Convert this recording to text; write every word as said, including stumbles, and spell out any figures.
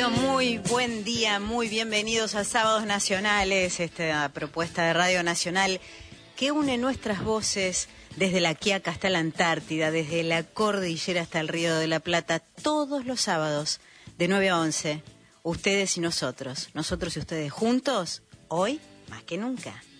Bueno, muy buen día, muy bienvenidos a Sábados Nacionales, esta propuesta de Radio Nacional que une nuestras voces desde la Quiaca hasta la Antártida, desde la cordillera hasta el Río de la Plata, todos los sábados de nueve a once. Ustedes y nosotros, nosotros y ustedes juntos, hoy más que nunca.